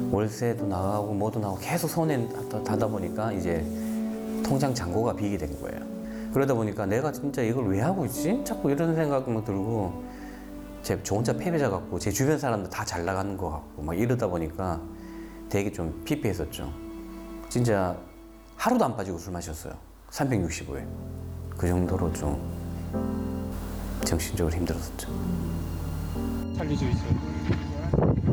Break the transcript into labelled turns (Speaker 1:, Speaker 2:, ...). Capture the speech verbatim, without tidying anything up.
Speaker 1: 월세도 나가고 뭐도 나가고 계속 손에 다다 보니까 이제 통장 잔고가 비게 된 거예요. 그러다 보니까 내가 진짜 이걸 왜 하고 있지? 자꾸 이런 생각만 들고 제 저 혼자 패배자 같고 제 주변 사람들 다 잘 나가는 것 같고 막 이러다 보니까 되게 좀 피폐했었죠. 진짜 하루도 안 빠지고 술 마셨어요. 삼백육십오 일. 그 정도로 좀 정신적으로 힘들었었죠.
Speaker 2: 살리죠 있어요.